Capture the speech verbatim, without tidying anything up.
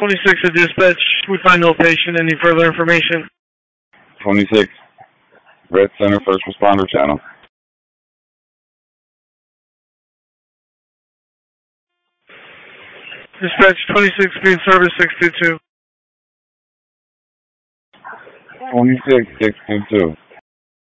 twenty-six at dispatch. We find no patient. Any further information? twenty-six, Red Center First Responder Channel. Dispatch twenty-six, being service six two two. twenty-six, six two two.